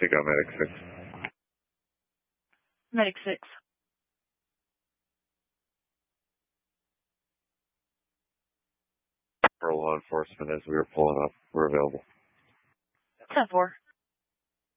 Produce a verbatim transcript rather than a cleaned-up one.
Take out Medic six. Medic six. For law enforcement as we were pulling up, we're available. ten four.